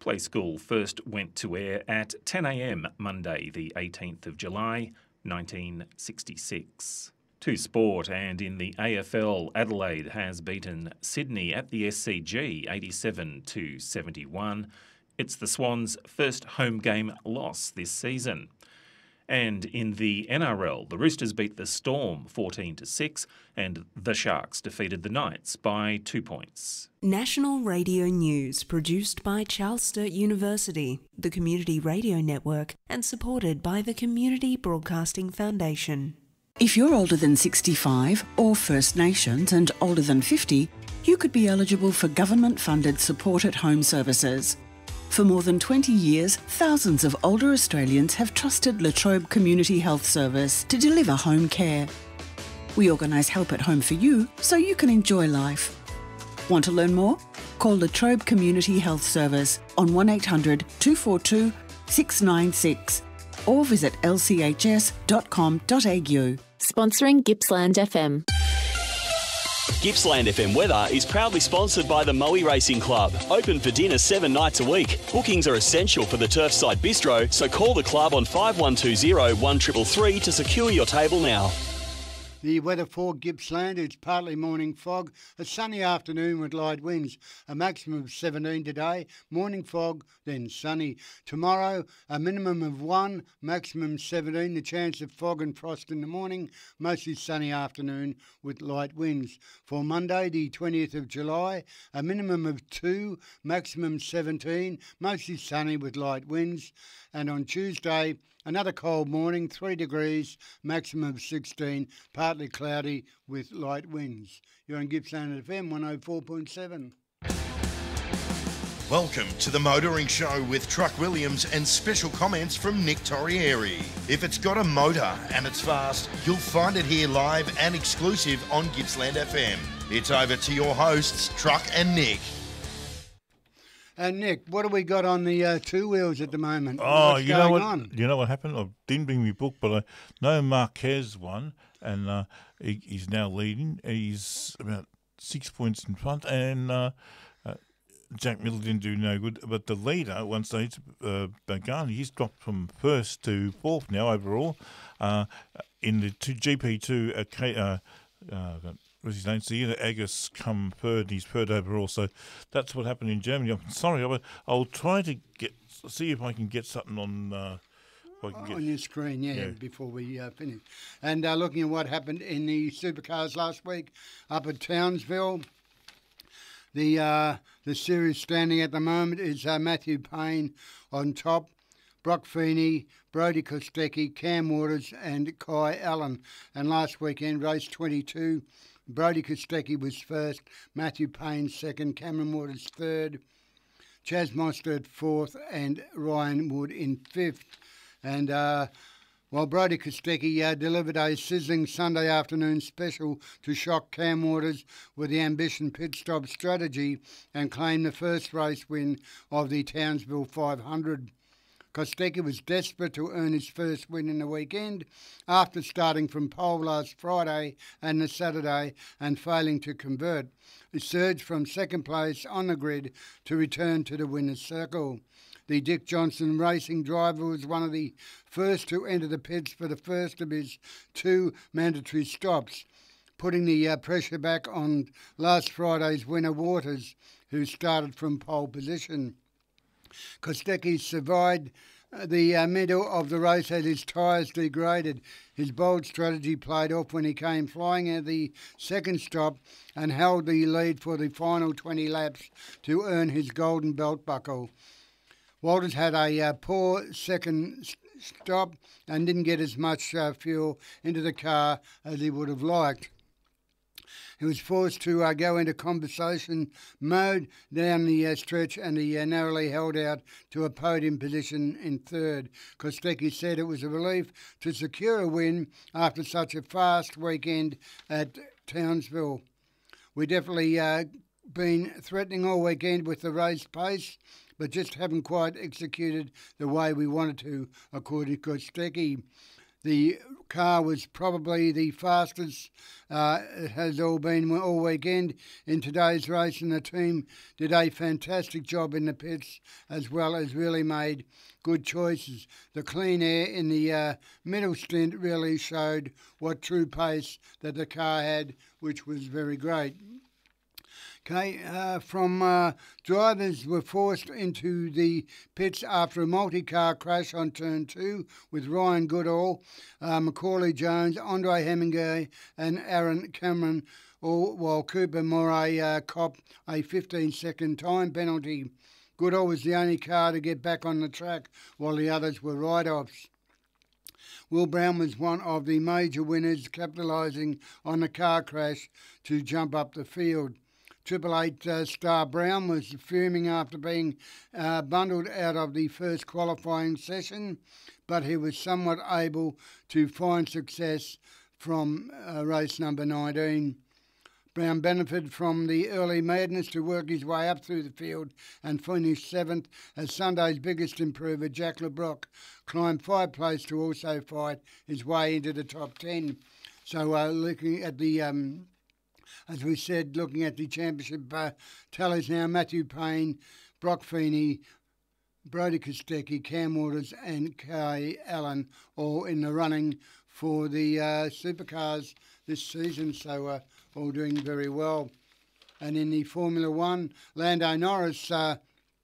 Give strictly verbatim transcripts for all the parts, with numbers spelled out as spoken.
Play School first went to air at ten a m Monday, the eighteenth of July, nineteen sixty-six. To sport, and in the A F L, Adelaide has beaten Sydney at the S C G eighty-seven to seventy-one. It's the Swans' first home game loss this season. And in the N R L, the Roosters beat the Storm fourteen to six and the Sharks defeated the Knights by two points. National Radio News, produced by Charles Sturt University, the Community Radio Network, and supported by the Community Broadcasting Foundation. If you're older than sixty-five or First Nations and older than fifty, you could be eligible for government-funded support at home services. For more than twenty years, thousands of older Australians have trusted La Trobe Community Health Service to deliver home care. We organise help at home for you so you can enjoy life. Want to learn more? Call La Trobe Community Health Service on one eight hundred two four two six nine six or visit l c h s dot com dot a u. Sponsoring Gippsland F M. Gippsland F M weather is proudly sponsored by the Moe Racing Club. Open for dinner seven nights a week. Bookings are essential for the Turfside Bistro, so call the club on five one two zero one three three to secure your table now. The weather for Gippsland is partly morning fog, a sunny afternoon with light winds, a maximum of seventeen today, morning fog, then sunny. Tomorrow, a minimum of one, maximum seventeen, the chance of fog and frost in the morning, mostly sunny afternoon with light winds. For Monday, the twentieth of July, a minimum of two, maximum seventeen, mostly sunny with light winds. And on Tuesday, another cold morning, three degrees, maximum of sixteen, partly cloudy with light winds. You're on Gippsland F M one oh four point seven. Welcome to the Motoring Show with Truck Williams and special comments from Nick Torrieri. If it's got a motor and it's fast, you'll find it here live and exclusive on Gippsland F M. It's over to your hosts, Truck and Nick. And Nick, what have we got on the uh, two wheels at the moment? Oh, What's you going know what? on? You know what happened? I didn't bring my book, but I know Marquez won, and uh, he, he's now leading. He's about six points in front, and uh, uh, Jack Miller didn't do no good. But the leader, one stage, uh, Bagani, he's dropped from first to fourth now overall uh, in the two, G P two. Uh, K, uh, uh, What's his name? Siena Agus come third, and he's third overall. So that's what happened in Germany. I'm sorry, I'll, I'll try to get see if I can get something on. Uh, if I can get, on your screen, yeah, yeah. before we uh, finish. And uh, looking at what happened in the supercars last week up at Townsville, the uh, the series standing at the moment is uh, Matthew Payne on top, Brock Feeney, Brodie Kostecki, Cam Waters and Kai Allen. And last weekend, race twenty-two, Brodie Kostecki was first, Matthew Payne second, Cameron Waters third, Chaz Mostert fourth and Ryan Wood in fifth. And uh, while Brodie Kostecki uh, delivered a sizzling Sunday afternoon special to shock Cam Waters with the Ambition pit stop strategy and claim the first race win of the Townsville five hundred. Kostecki was desperate to earn his first win in the weekend after starting from pole last Friday and the Saturday and failing to convert. He surged from second place on the grid to return to the winner's circle. The Dick Johnson Racing driver was one of the first to enter the pits for the first of his two mandatory stops, putting the uh, pressure back on last Friday's winner Waters, who started from pole position. Kostecki survived the uh, middle of the race as his tyres degraded. His bold strategy played off when he came flying at the second stop and held the lead for the final twenty laps to earn his golden belt buckle. Walters had a uh, poor second stop and didn't get as much uh, fuel into the car as he would have liked. He was forced to uh, go into conversation mode down the uh, stretch and he uh, narrowly held out to a podium position in third. Kostecki said it was a relief to secure a win after such a fast weekend at Townsville. We definitely uh, been threatening all weekend with the race pace, but just haven't quite executed the way we wanted to, according to Kostecki. The car was probably the fastest uh, it has all been all weekend in today's race, and the team did a fantastic job in the pits as well as really made good choices. The clean air in the uh, middle stint really showed what true pace that the car had, which was very great. Okay, uh, from uh, drivers were forced into the pits after a multi-car crash on turn two with Ryan Goodall, uh, Macaulay Jones, Andre Hemingway and Aaron Cameron, all while Cooper Moray uh, copped a fifteen-second time penalty. Goodall was the only car to get back on the track while the others were write-offs. Will Brown was one of the major winners, capitalising on the car crash to jump up the field. Triple Eight uh, Star Brown was fuming after being uh, bundled out of the first qualifying session, but he was somewhat able to find success from uh, race number nineteen. Brown benefited from the early madness to work his way up through the field and finished seventh as Sunday's biggest improver, Jack LeBrock, climbed five places to also fight his way into the top ten. So uh, looking at the... Um, As we said, looking at the championship uh, tallies now, Matthew Payne, Brock Feeney, Brodie Kostecki, Cam Waters and Kai Allen all in the running for the uh, supercars this season, so uh, all doing very well. And in the Formula One, Lando Norris uh,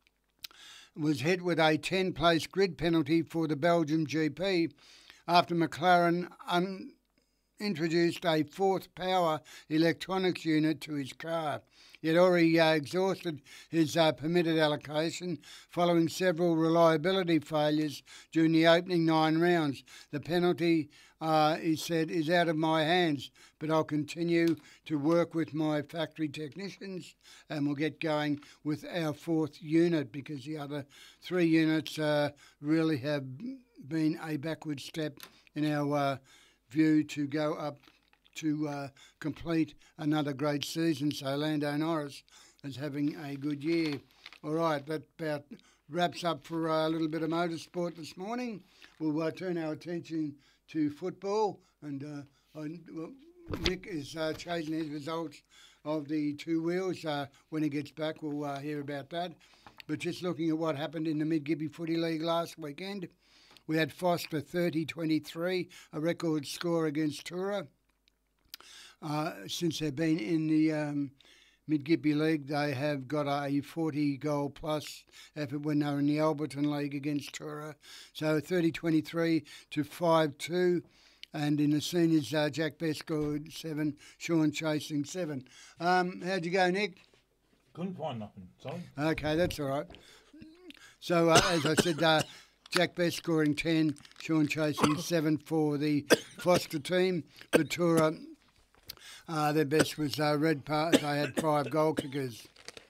was hit with a ten-place grid penalty for the Belgium G P after McLaren un- introduced a fourth power electronics unit to his car. He had already uh, exhausted his uh, permitted allocation following several reliability failures during the opening nine rounds. The penalty, uh, he said, is out of my hands, but I'll continue to work with my factory technicians and we'll get going with our fourth unit because the other three units uh, really have been a backward step in our uh, view to go up to uh, complete another great season. So Lando Norris is having a good year. All right, that about wraps up for a little bit of motorsport this morning. We'll uh, turn our attention to football, and uh, I, well, Nick is uh, chasing his results of the two wheels. Uh, when he gets back, we'll uh, hear about that. But just looking at what happened in the Mid-Gibby Footy League last weekend, we had Foster thirty twenty-three, a record score against Tura. Uh, since they've been in the um, Mid-Gibby League, they have got a forty-goal plus effort when they were in the Alberton League against Tura. So thirty twenty-three to five two. And in the seniors, uh, Jack Best scored seven, Sean Chasing seven. Um, how'd you go, Nick? Couldn't find nothing, sorry. Okay, that's all right. So, uh, as I said... Uh, Jack Best scoring ten, Sean Chasing seven for the Foster team. The Tura, uh, their best was uh, Red Park. They had five goal kickers.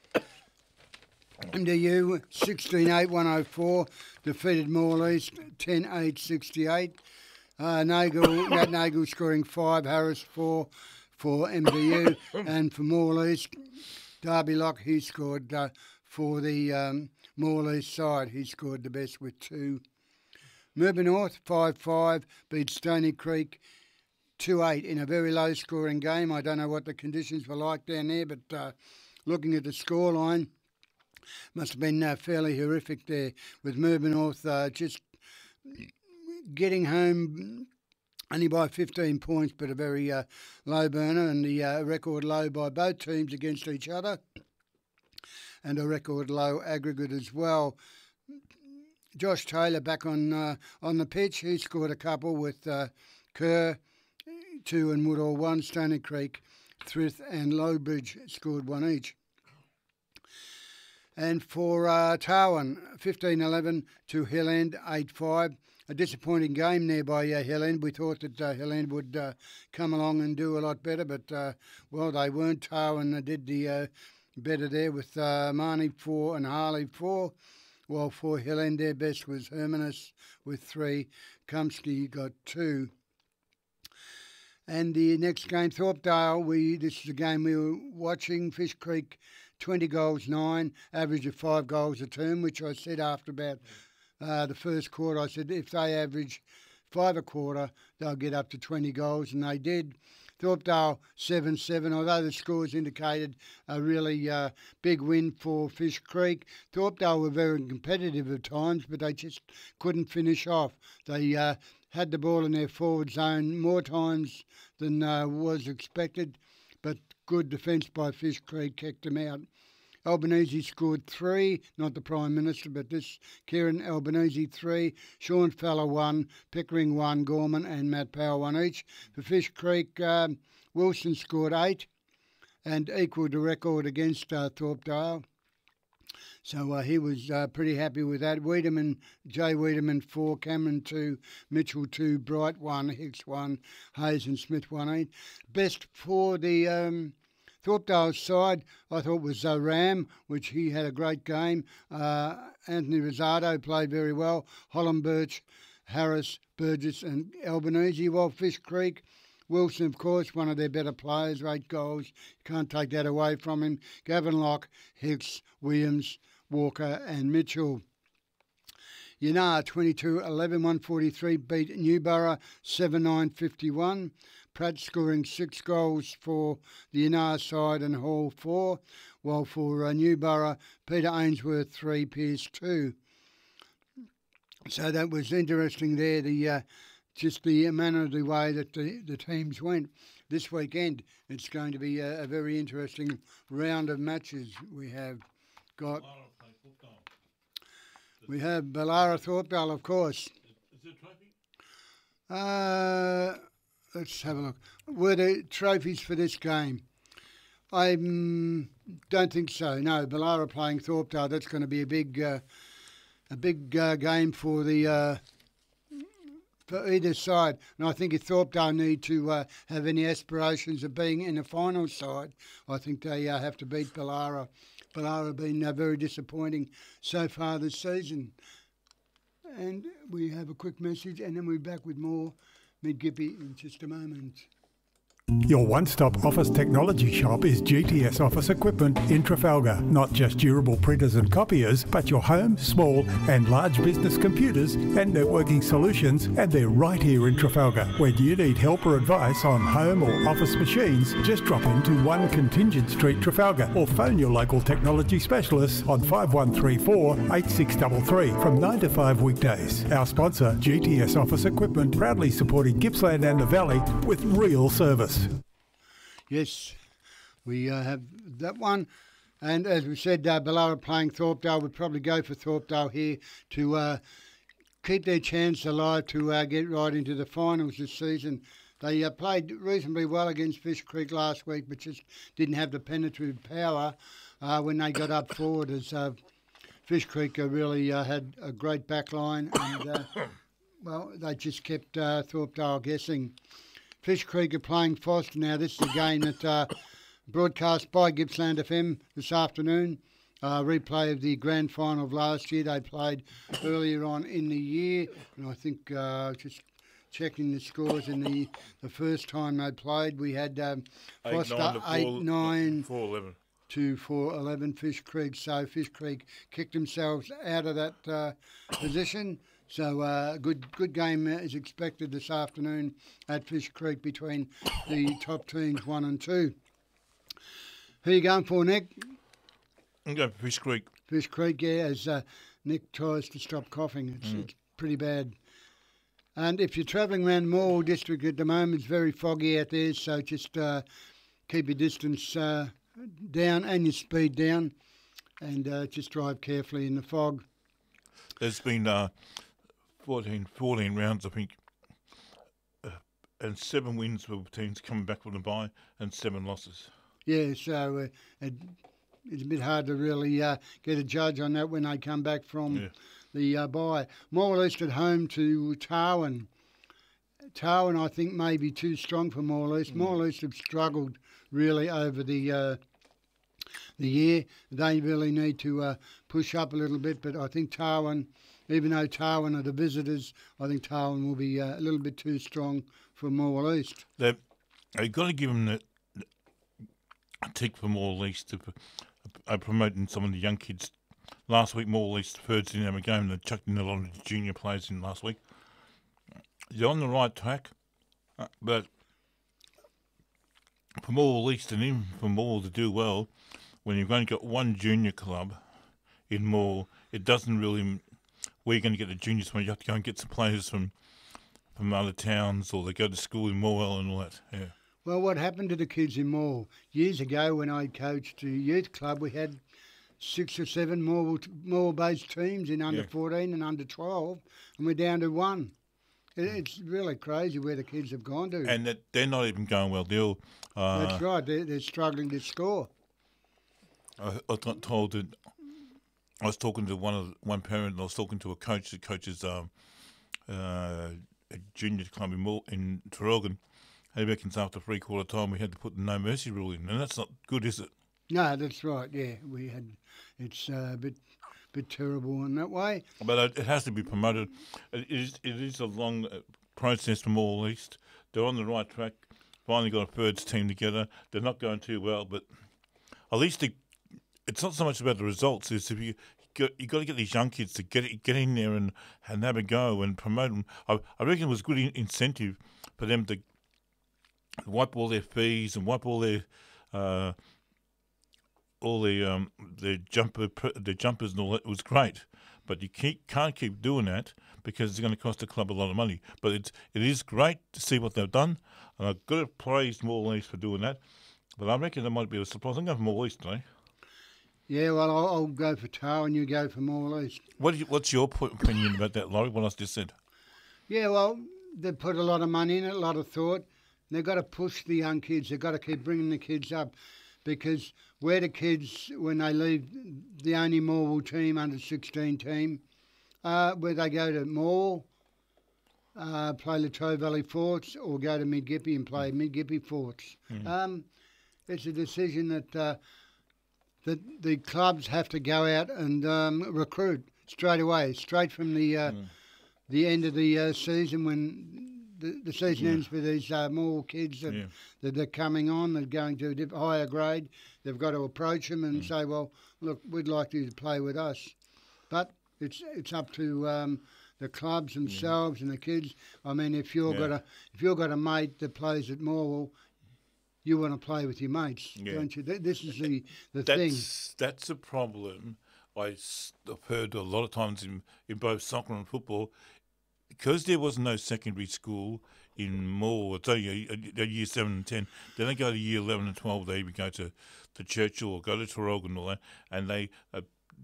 M D U sixteen eight one oh four defeated Moore East ten eight sixty-eight. Uh, Nagel, Matt Nagel scoring five, Harris four for M D U. And for Moore East, Darby Lock, he scored uh, for the... Um, Moore East side, he scored the best with two. Murba North, five five, beat Stony Creek two eight in a very low-scoring game. I don't know what the conditions were like down there, but uh, looking at the scoreline, must have been uh, fairly horrific there, with Murba North uh, just getting home only by fifteen points, but a very uh, low burner, and the uh, record low by both teams against each other. And a record low aggregate as well. Josh Taylor back on uh, on the pitch. He scored a couple with uh, Kerr, two and Woodall, one. Stony Creek, Thrift and Lowbridge scored one each. And for uh, Tarwin, fifteen eleven to Hill End, eight five. A disappointing game there by uh, Hill End. We thought that uh, Hill End would uh, come along and do a lot better, but, uh, well, they weren't. Tarwin did the... Uh, better there with uh, Marnie four and Harley four, while for Hill End their best was Hermanus with three. Kumsky got two. And the next game, Thorpedale, we this is a game we were watching. Fish Creek, twenty goals, nine, average of five goals a term, which I said after about uh, the first quarter. I said if they average five a quarter, they'll get up to twenty goals, and they did. Thorpedale seven seven, although the scores indicated a really uh, big win for Fish Creek. Thorpedale were very competitive at times, but they just couldn't finish off. They uh, had the ball in their forward zone more times than uh, was expected, but good defence by Fish Creek kicked them out. Albanese scored three, not the Prime Minister, but this Kieran Albanese three, Sean Feller one, Pickering one, Gorman and Matt Power one each. For Fish Creek, um, Wilson scored eight and equalled the record against uh, Thorpedale. So uh, he was uh, pretty happy with that. Wiedemann, Jay Wiedemann four, Cameron two, Mitchell two, Bright one, Hicks one, Hayes and Smith one eight. Best for the Um, Thorpedale's side, I thought, was uh, Ram, which he had a great game. Uh, Anthony Rosado played very well. Holland Birch, Harris, Burgess and Albanese. While Fish Creek, Wilson, of course, one of their better players, eight goals. You can't take that away from him. Gavin Locke, Hicks, Williams, Walker and Mitchell. Yanar twenty-two eleven, one forty-three beat Newborough seven nine fifty-one. Pratt scoring six goals for the Yanar side and Hall four, while for uh, Newborough, Peter Ainsworth three, Pearce two. So that was interesting there, the uh, just the manner of the way that the, the teams went. This weekend, it's going to be a, a very interesting round of matches we have got. We have Ballara Thorpedale, of course. Is it a trophy? Uh, let's have a look. Were there trophies for this game? I um, don't think so. No, Ballara playing Thorpedale. That's going to be a big, uh, a big uh, game for the uh, for either side. And I think if Thorpedale need to uh, have any aspirations of being in the final side, I think they uh, have to beat Ballara. Ballara have been uh, very disappointing so far this season. And we have a quick message, and then we'll be back with more Mid-Gippy in just a moment. Your one-stop office technology shop is G T S Office Equipment in Trafalgar. Not just durable printers and copiers, but your home, small and large business computers and networking solutions, and they're right here in Trafalgar. When you need help or advice on home or office machines, just drop into one Contingent Street, Trafalgar, or phone your local technology specialists on five one three four, eight six three three from nine to five weekdays. Our sponsor, G T S Office Equipment, proudly supporting Gippsland and the Valley with real service. Yes, we uh, have that one. And as we said, uh, Ballara playing Thorpedale. Would probably go for Thorpedale here to uh, keep their chance alive to uh, get right into the finals this season. They uh, played reasonably well against Fish Creek last week, but just didn't have the penetrative power uh, when they got up forward, as uh, Fish Creek uh, really uh, had a great back line. And, uh, well, they just kept uh, Thorpedale guessing. Fish Creek are playing Foster now. This is a game that uh, broadcast by Gippsland F M this afternoon. Uh, replay of the grand final of last year. They played earlier on in the year, and I think uh, just checking the scores in the, the first time they played, we had um, Foster eight nine to four eleven Fish Creek. So Fish Creek kicked themselves out of that uh, position. So a uh, good good game is expected this afternoon at Fish Creek between the top teams one and two. Who are you going for, Nick? I'm going for Fish Creek. Fish Creek, yeah, as uh, Nick tries to stop coughing. It's, mm. it's pretty bad. And if you're travelling around Morwell District at the moment, it's very foggy out there, so just uh, keep your distance uh, down and your speed down, and uh, just drive carefully in the fog. There's been uh, fourteen, fourteen rounds, I think, uh, and seven wins for teams coming back from the bye, and seven losses. Yeah, so uh, it, it's a bit hard to really uh, get a judge on that when they come back from yeah. the uh, bye. Morwell East at home to Tarwin. Tarwin, I think, may be too strong for Morwell East. Mm. Morwell East have struggled really over the uh, the year. They really need to uh, push up a little bit, but I think Tarwin, even though Tarwin are the visitors, I think Tarwin will be uh, a little bit too strong for Morwell East. They've, they've got to give them the, a tick for Morwell East to uh, promoting some of the young kids. Last week, Morwell East first didn't have a game. They chucked in a lot of the junior players in last week. you're on the right track, uh, but for Morwell East and in for Morwell to do well, when you've only got one junior club in Morwell, it doesn't really. Where you're going to get the juniors when you have to go and get some players from from other towns, or they go to school in Morwell and all that. Yeah. Well, what happened to the kids in Morwell? Years ago, when I coached a youth club, we had six or seven Morwell, Morwell-based teams in under Yeah. fourteen and under twelve, and we're down to one. It, it's really crazy where the kids have gone to. And that they're not even going well. They're all, uh, That's right. They're, they're struggling to score. I, I got told that I was talking to one of one parent, and I was talking to a coach that coaches um, uh, a junior club in, Mor- in Traralgon. He reckons after three quarter time we had to put the no mercy rule in, and that's not good, is it? No, that's right. Yeah, we had. It's uh, a bit, bit terrible in that way. But it, it has to be promoted. It is, it is a long uh, process from all East. They're on the right track. Finally got a thirds team together. They're not going too well, but at least they, it's not so much about the results. It's if you you you got to get these young kids to get get in there and, and have a go and promote them. I, I reckon it was good in, incentive for them to wipe all their fees and wipe all their uh, all the um, the jumper the jumpers and all that. It was great, but you keep, can't keep doing that because it's going to cost the club a lot of money. But it's it is great to see what they've done, and I've got to praise Morwell East for doing that. But I reckon there might be a surprise. I'm going for Morwell East today. Yeah, well, I'll, I'll go for Tower and you go for Morwell East. What do you, what's your po- opinion about that, Laurie? What I just said? Yeah, well, they put a lot of money in it, a lot of thought. They've got to push the young kids. They've got to keep bringing the kids up, because we're the kids, when they leave the only Morwell team, under sixteen team, uh, where they go to Morwell, uh, play Latrobe Valley Forts, or go to Mid-Gippy and play Mid-Gippy Forts. Mm. Um, it's a decision that uh, that the clubs have to go out and um, recruit straight away, straight from the uh, Mm. the end of the uh, season, when the, the season Yeah. ends for these uh, more kids that, Yeah. that are coming on, they're going to a dip, higher grade. They've got to approach them and Mm. say, well, look, we'd like you to play with us. But it's it's up to um, the clubs themselves and the kids. I mean, if you've Yeah. got a if you've got a mate that plays at Morwell, you want to play with your mates, Yeah. don't you? Th- This is the, the thing. That's that's a problem. I s- I've heard a lot of times in, in both soccer and football, because there was no secondary school in Morwell. It's only a, a year seven and ten. Then they go to year eleven and twelve. They even go to, to Churchill or go to Traralgon and all that, and they uh,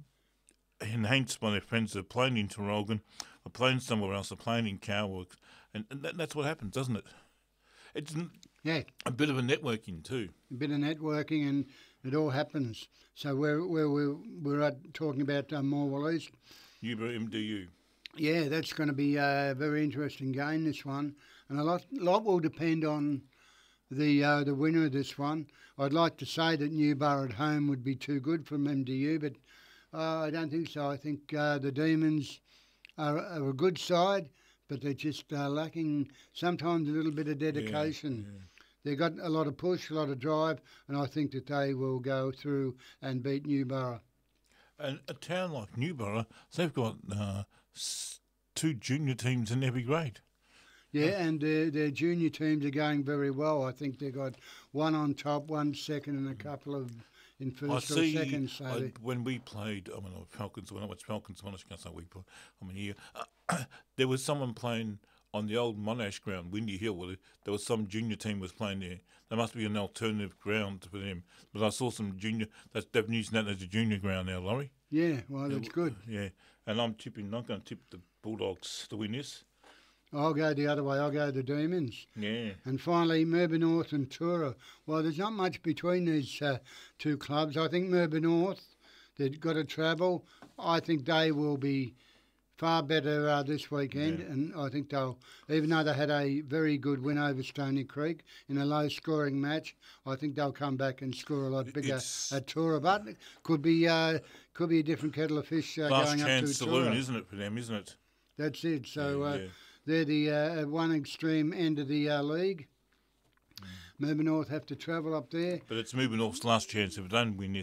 enhanced by their friends that are playing in Traralgon, or playing somewhere else, or playing in Coworks, and, and that, that's what happens, doesn't it? It's n- Yeah, a bit of a networking too. a bit of networking, and it all happens. So where where we're, we're at talking about uh, Morwell East, Newbury M D U. yeah, that's going to be a very interesting game, this one, and a lot lot will depend on the uh, the winner of this one. I'd like to say that Newborough at home would be too good from M D U, but uh, I don't think so. I think uh, the Demons are, are a good side, but they're just uh, lacking sometimes a little bit of dedication. yeah. They've got a lot of push, a lot of drive, and I think that they will go through and beat Newborough. And a town like Newborough, they've got uh, s- two junior teams in every grade. Yeah, and their, their junior teams are going very well. I think they've got one on top, one second, and a couple of in I first or see second. So I, they- when we played, I mean, Falcons, when I was Falcons, when I was going to say we played, I mean, here, there was someone playing on the old Monash ground, Windy Hill. Well, there was some junior team was playing there. There must be an alternative ground for them. But I saw some junior, that's, they've used that as a junior ground now, Laurie. yeah, well, that's good. Yeah, and I'm tipping, not going to tip the Bulldogs to win this. I'll go the other way. I'll go the Demons. Yeah. And finally, Merba North and Tura. Well, there's not much between these uh, two clubs. I think Merba North, they've got to travel. I think they will be far better uh, this weekend, Yeah. and I think they'll, even though they had a very good win over Stony Creek in a low-scoring match, I think they'll come back and score a lot bigger It's- at Tura. But it could be uh, could be a different kettle of fish uh, Last going up chance to saloon, Tura. isn't it, for them, isn't it? That's it. So Yeah, uh, yeah. they're the uh, at one extreme end of the uh, league. Mm. Merba North have to travel up there. But it's moving North's last chance. If they don't win this,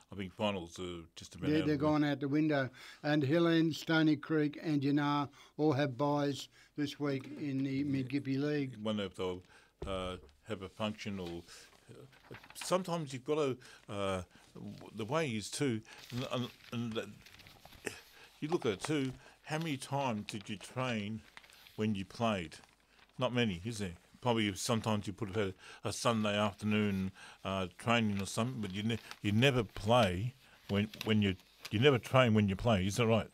I think finals are just about Yeah, out they're of the- gone out the window. And Hill End, Stony Creek and Yanar all have buys this week in the Mid-Gippy League. I wonder if they'll uh, have a function or... Uh, sometimes you've got to... Uh, the way is too... And, and, and that, you look at it too, how many times did you train when you played? Not many, is there? Probably sometimes you put a, a Sunday afternoon uh, training or something, but you ne- you never play when when you you never train when you play. Is that right?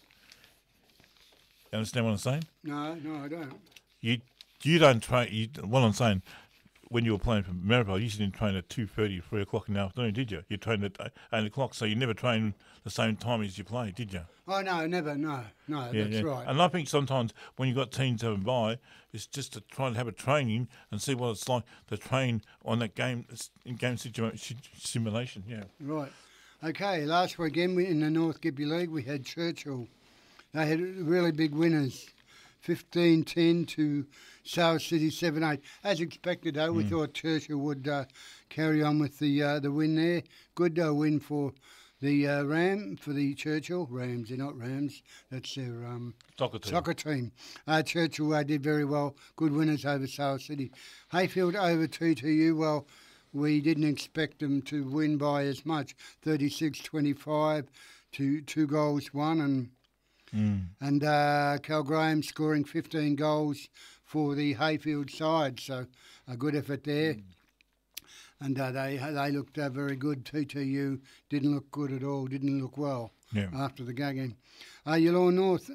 You understand what I'm saying? No, no, I don't. You you don't train. You, what I'm saying, when you were playing for Maribel, you didn't train at two thirty, three o'clock in the afternoon, did you? You trained at eight o'clock, so you never trained the same time as you played, did you? Oh, no, never, no, no, Yeah, that's yeah. right. And I think sometimes when you've got teams having by, it's just to try and have a training and see what it's like to train on that game in game situa- si- simulation. Yeah. Right. Okay, last weekend we, in the North Gippy League we had Churchill. They had really big winners, fifteen ten to South City seven eight. As expected, though, we Mm. thought Churchill would uh, carry on with the uh, the win there. Good uh, win for the uh, Ram, for the Churchill. Rams, they're not Rams. That's their um, Soccer team. Soccer team. Uh, Churchill uh, did very well. Good winners over South City. Hayfield over T T U. Well, we didn't expect them to win by as much. thirty-six twenty-five to two goals one. And Mm. and uh, Cal Graham scoring fifteen goals for the Hayfield side. So a good effort there. Mm. And uh, they they looked uh, very good. T T U didn't look good at all, didn't look well Yeah. after the game. Uh, Yallourn North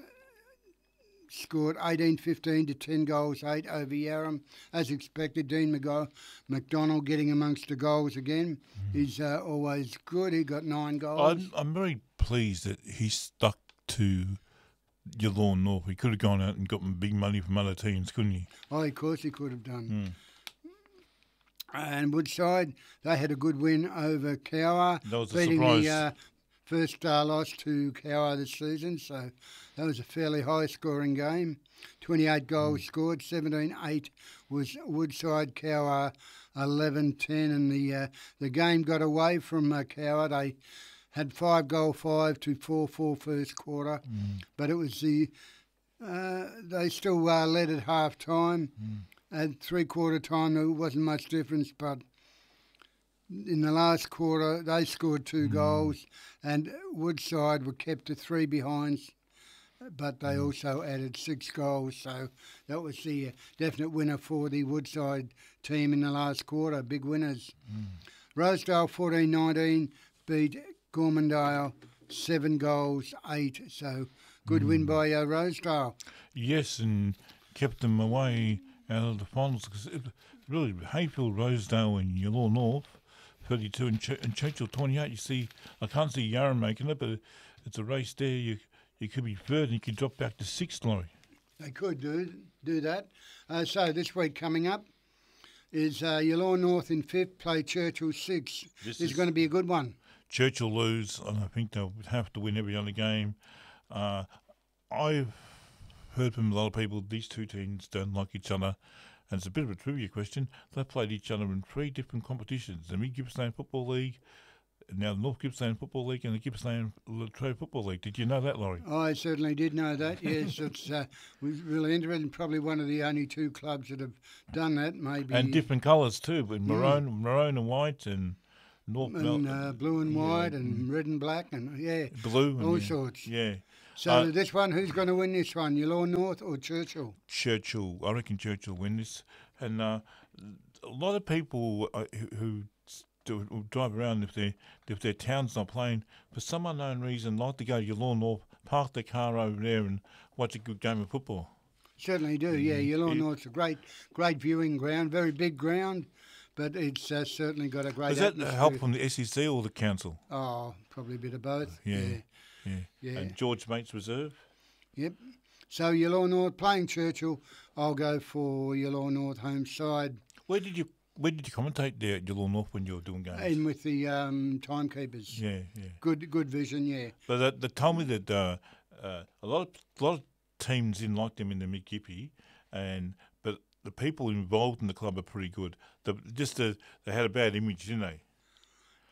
scored eighteen fifteen to ten goals, eight over Yarram. As expected, Dean McGo- McDonald getting amongst the goals again. Mm. He's uh, always good. He got nine goals. I'm, I'm very pleased that he stuck to Yallourn North. He could have gone out and gotten big money from other teams, couldn't he? Oh, of course he could have done. Mm. And Woodside, they had a good win over Cowra. That was a beating surprise. the uh, first star loss to Cowra this season. So that was a fairly high-scoring game. twenty-eight goals mm. scored, seventeen eight was Woodside, Cowra eleven ten. And the uh, the game got away from uh, Cowra. They had five goal five to four four first quarter. Mm. But it was the... Uh, they still uh, led at half-time. Mm. At three-quarter time, there wasn't much difference, but in the last quarter, they scored two mm. goals, and Woodside were kept to three behinds, but they mm. also added six goals, so that was the uh, definite winner for the Woodside team in the last quarter, big winners. Mm. Rosedale fourteen nineteen beat Gormandale seven goals, eight, so good mm. win by uh, Rosedale. Yes, and kept them away out of the finals, because it, really Hayfield, Rosedale and Yallourn North thirty-two and, Ch- and Churchill twenty-eight. You see, I can't see Yarra making it, but it's a race there. You you could be third and you could drop back to sixth, Laurie. They could do do that. Uh, so this week coming up is uh, Yallourn North in fifth, play Churchill sixth. This, this is, is going to be a good one. Churchill lose, and I think they'll have to win every other game. Uh, I've heard from a lot of people these two teams don't like each other, and it's a bit of a trivia question. They played each other in three different competitions: the Mid Gippsland Football League, now the North Gippsland Football League, and the Gippsland Latrobe Football League. Did you know that, Laurie? I certainly did know that. Yes, it's uh, was really interesting. Probably one of the only two clubs that have done that. Maybe and different colours too, with maroon, yeah. maroon and white, and North and uh, blue and white, yeah. and red and black, and yeah, blue, and all yeah. sorts. Yeah. So uh, this one, who's going to win this one, Yallourn North or Churchill? Churchill. I reckon Churchill win this. And uh, a lot of people uh, who, who do, who drive around, if, they, if their town's not playing, for some unknown reason, like to go to Yallourn North, park their car over there and watch a good game of football. Certainly do, yeah. Yallourn North's a great, great viewing ground, very big ground, but it's uh, certainly got a great Is that atmosphere. help from the S E C or the council? Oh, probably a bit of both. Yeah. Yeah. Yeah. yeah. And George Mates Reserve? Yep. So Yallourn North playing Churchill. I'll go for Yallourn North home side. Where did you where did you commentate there at Yallourn North when you were doing games? In with the um, timekeepers. Yeah, yeah. Good good vision, yeah. But they, they told me that uh, uh, a lot of a lot of teams didn't like them in the Mid Gippy, and but the people involved in the club are pretty good. The, just the, they had a bad image, didn't they?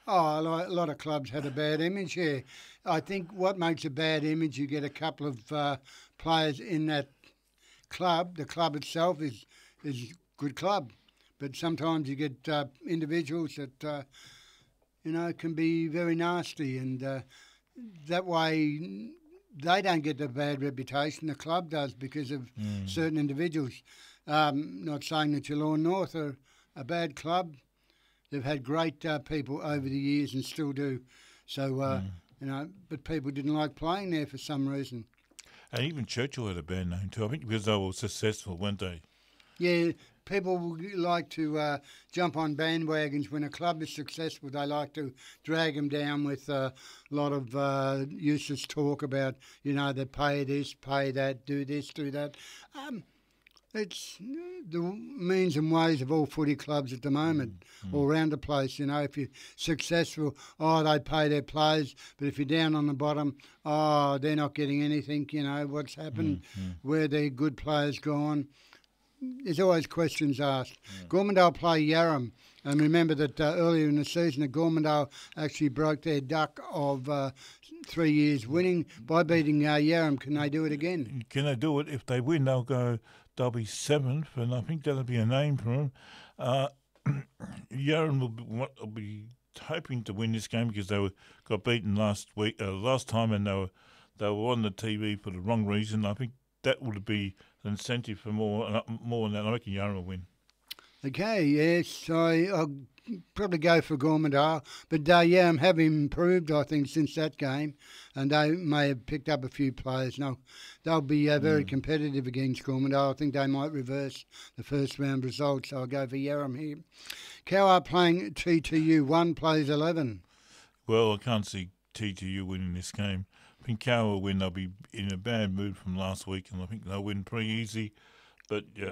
Oh, a lot, a lot of clubs had a bad image, yeah. I think what makes a bad image, you get a couple of uh, players in that club. The club itself is is a good club, but sometimes you get uh, individuals that, uh, you know, can be very nasty, and uh, that way they don't get the bad reputation. The club does because of mm. certain individuals. Um, not saying that Geelong North are a bad club. They've had great uh, people over the years and still do. So, uh, mm. you know, but people didn't like playing there for some reason. And even Churchill had a bad name too, I think, because they were successful, weren't they? Yeah, people like to uh, jump on bandwagons when a club is successful. They like to drag them down with uh, a lot of uh, useless talk about, you know, they pay this, pay that, do this, do that. Um, It's the means and ways of all footy clubs at the moment, mm. all around the place. You know, if you're successful, oh, they pay their players. But if you're down on the bottom, oh, they're not getting anything. You know, what's happened, mm. where their good players gone. There's always questions asked. Yeah. Gormandale play Yarram. And remember that uh, earlier in the season, the Gormandale actually broke their duck of uh, three years winning by beating uh, Yarram. Can they do it again? Can they do it? If they win, they'll go... They'll be seventh, and I think that'll be a name for them. Uh, Yarram will be, will be hoping to win this game because they were got beaten last week, uh, last time, and they were they were on the T V for the wrong reason. I think that would be an incentive for more uh, more than that. I reckon Yarram will win. Okay, yes, I, I'll probably go for Gormandale, but uh, Yarram have improved, I think, since that game, and they may have picked up a few players. No, they'll be uh, very mm. competitive against Gormandale. I think they might reverse the first round results, so I'll go for Yarram here. Cowart playing T T U, one plays eleven. Well, I can't see T T U winning this game. I think Cowart will win. They'll be in a bad mood from last week, and I think they'll win pretty easy, but yeah...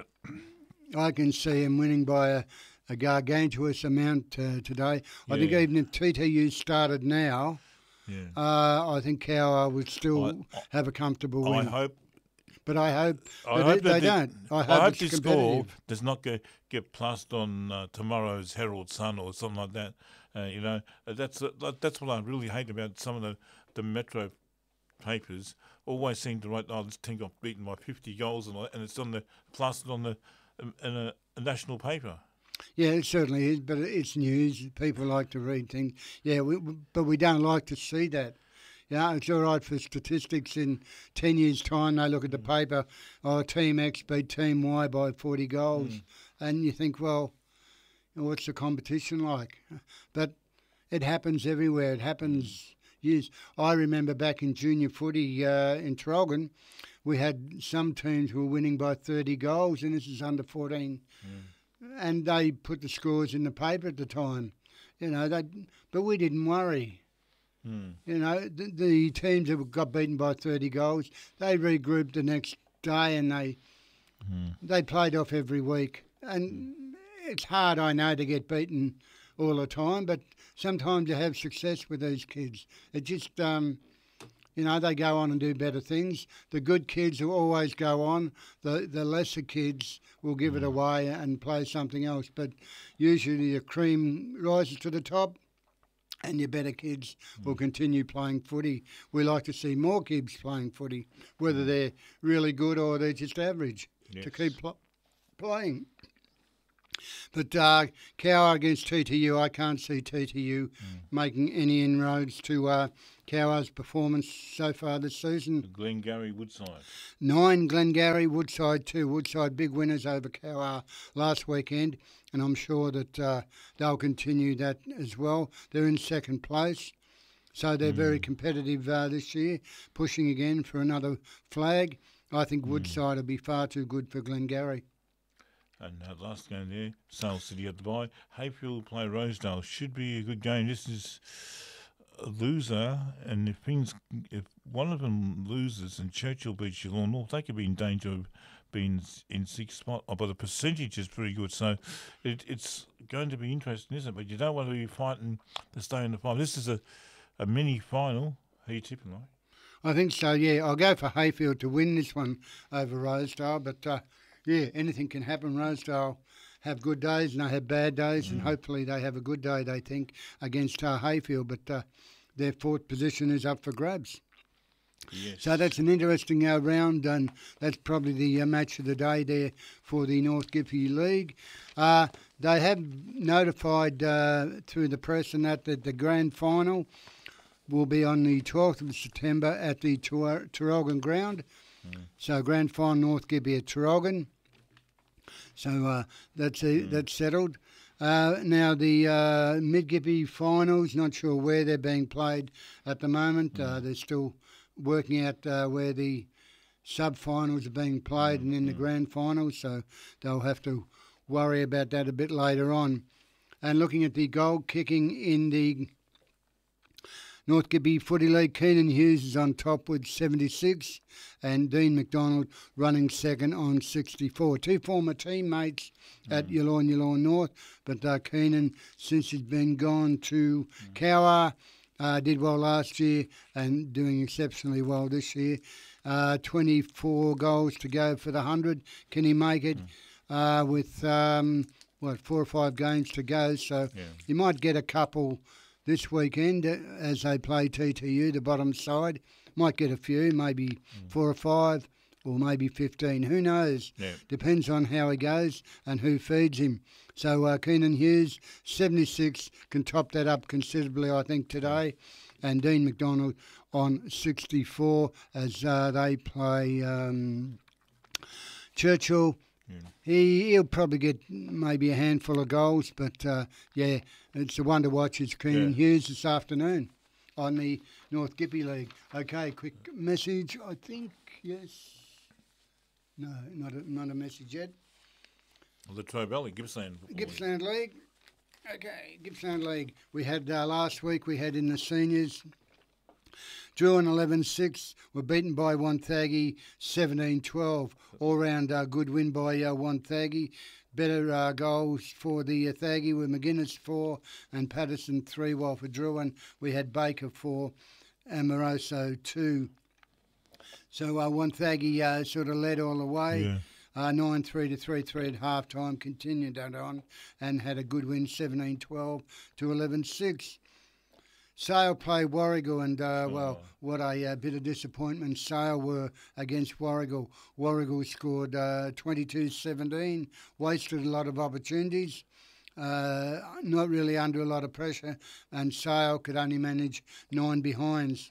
I can see him winning by a, a gargantuous amount uh, today. Yeah. I think even if T T U started now, yeah. uh, I think Cowart would still I, have a comfortable I win. I hope. But I hope, I that hope it, they that don't. I hope, I hope it's this score does not get, get plastered on uh, tomorrow's Herald Sun or something like that. Uh, you know, that's uh, that's what I really hate about some of the, the Metro papers. Always seem to write, oh, this team got beaten by fifty goals, and, and it's on the plastered on the in a, a national paper. Yeah, it certainly is, but it's news. People like to read things. Yeah, we, but we don't like to see that. Yeah, it's all right for statistics. In ten years' time, they look at the paper, oh, Team X beat Team Y by forty goals. Mm. And you think, well, what's the competition like? But it happens everywhere. It happens years. I remember back in junior footy uh, in Traralgon, we had some teams who were winning by thirty goals, and this is under fourteen. Mm. And they put the scores in the paper at the time. You know, they, but we didn't worry. Mm. You know, the, the teams that got beaten by thirty goals, they regrouped the next day and they mm. they played off every week. And mm. it's hard, I know, to get beaten all the time, but sometimes you have success with these kids. It just... Um, You know, they go on and do better things. The good kids will always go on. The the lesser kids will give mm. it away and play something else. But usually the cream rises to the top and your better kids mm. will continue playing footy. We like to see more kids playing footy, whether they're really good or they're just average, yes. to keep pl- playing. But uh, Cowart against T T U, I can't see T T U mm. making any inroads to uh, Cowart's performance so far this season. Glengarry, Woodside. Nine, Glengarry, Woodside two. Woodside big winners over Cowart last weekend, and I'm sure that uh, they'll continue that as well. They're in second place, so they're mm. very competitive uh, this year, pushing again for another flag. I think mm. Woodside will be far too good for Glengarry. And uh, last game there, Sale City at the bye. Hayfield play Rosedale. Should be a good game. This is a loser, and if things, if one of them loses and Churchill beats Geelong North, they could be in danger of being in sixth spot. Oh, but the percentage is pretty good, so it, it's going to be interesting, isn't it? But you don't want to be fighting to stay in the final. This is a, a mini final. Who are you tipping, like? I think so. Yeah, I'll go for Hayfield to win this one over Rosedale, but. Uh, Yeah, anything can happen. Rosedale have good days and they have bad days, Mm. and hopefully they have a good day, they think, against uh, Hayfield. But uh, their fourth position is up for grabs. Yes. So that's an interesting uh, round, and that's probably the uh, match of the day there for the North Gympie League. Uh, they have notified uh, through the press and that that the grand final will be on the twelfth of September at the Traralgon ground. Mm. So grand final North Gympie at Traralgon. So uh, that's uh, mm. that's settled. Uh, now the uh, Mid Gympie finals, not sure where they're being played at the moment. Mm. Uh, they're still working out uh, where the sub-finals are being played mm, and in mm. the grand finals, so they'll have to worry about that a bit later on. And looking at the goal kicking in the North Gympie Footy League, Keenan Hughes is on top with seventy-six and Dean McDonald running second on sixty-four. Two former teammates mm. at Yallourn Yallourn North, but uh, Keenan, since he's been gone to mm. Cowar, Uh, did well last year and doing exceptionally well this year. Uh, twenty-four goals to go for the one hundred. Can he make it mm. uh, with, um, what, four or five games to go? So yeah. you might get a couple this weekend as they play T T U, the bottom side. Might get a few, maybe mm. four or five or maybe fifteen. Who knows? Yeah. Depends on how he goes and who feeds him. So uh, Keenan Hughes, seventy-six, can top that up considerably, I think, today. And Dean McDonald on sixty-four as uh, they play um, Churchill. Yeah. He, he'll probably get maybe a handful of goals, but, uh, yeah, it's a one to watch. It's Keenan yeah. Hughes this afternoon on the North Gympie League. Okay, quick message, I think, yes. No, not a, not a message yet. The Trobelli, Gippsland. Gippsland League. Okay, Gippsland League. We had uh, last week, we had in the seniors, drew an eleven six, were beaten by Wonthaggi seventeen twelve. All round uh, good win by uh, Wonthaggi. Better uh, goals for the uh, Thaggy were McGuinness four and Patterson three, while for Druin we had Baker four and Moroso two. So uh, Wonthaggi uh, sort of led all the way. Yeah. Uh, nine three to three three at half-time, continued that on and had a good win, seventeen twelve to eleven six. Sale played Warragul and, uh, oh. well, what a uh, bit of disappointment Sale were against Warragul. Warragul scored uh, twenty-two seventeen, wasted a lot of opportunities, uh, not really under a lot of pressure, and Sale could only manage nine behinds.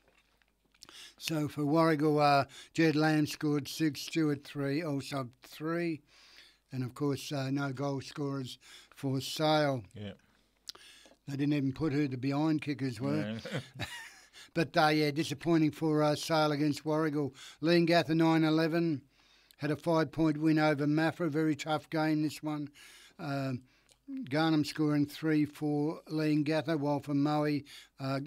So for Warragul, uh, Jed Lamb scored six, Stewart three, Allsop three, and of course uh, no goal scorers for Sale. Yeah. They didn't even put who the behind kickers were. Yeah. But uh, yeah, disappointing for uh, Sale against Warragul. Leongatha nine eleven had a five-point win over Maffra. Very tough game, this one. Uh, Garnham scoring three for Leongatha, while for Moe, uh,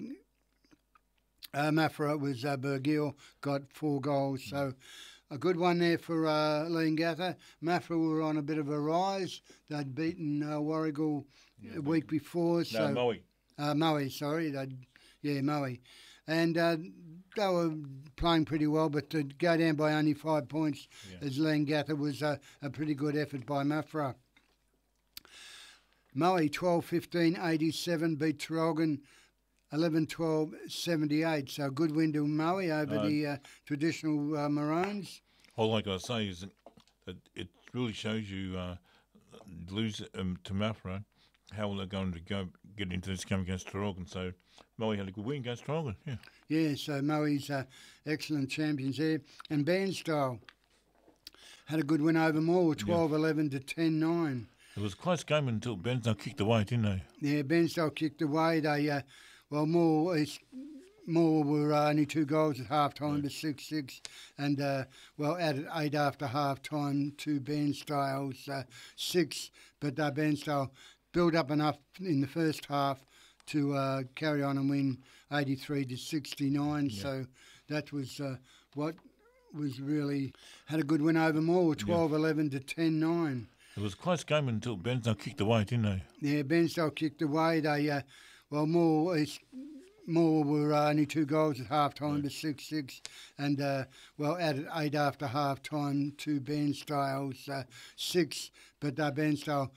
Uh, Maffra was uh, Burgill, got four goals. So a good one there for uh, Leongatha. Maffra were on a bit of a rise. They'd beaten uh, Warragul yeah, a week before. So, no, Moe. Uh, Moe, sorry. They'd, yeah, Moe. And uh, they were playing pretty well, but to go down by only five points yeah. as Leongatha was uh, a pretty good effort by Maffra. Moe, twelve fifteen eighty-seven, beat Traralgon eleven twelve seventy-eight, so a good win to Moe over uh, the uh, traditional uh, Maroons. All I got to say is that it really shows you uh, lose um, to Maffra, how they're going to go get into this game against Traralgon. So Moe had a good win against Traralgon, yeah. Yeah, so Moe's uh, excellent champions there. And Bairnstyle had a good win over Moore, twelve eleven yeah. to ten nine. It was a close game until Bairnstyle kicked away, didn't they? Yeah, Bairnstyle kicked away. They... Uh, Well, Moore, Moore were uh, only two goals at half-time yeah. to six six, and, uh, well, added eight after half-time to Bairnstyle's uh, six, but uh, Bairnstyle built up enough in the first half to uh, carry on and win eighty-three to sixty-nine, yeah. so that was uh, what was really... had a good win over Moore, twelve eleven yeah. to ten nine. It was a close game until Bairnstyle kicked away, didn't they? Yeah, Bairnstyle kicked away. They... Uh, Well, Moore, Moore were uh, only two goals at half-time yeah. to six six, and, uh, well, added eight after half-time to Bairnstyle's uh, six, but uh, Bairnstyle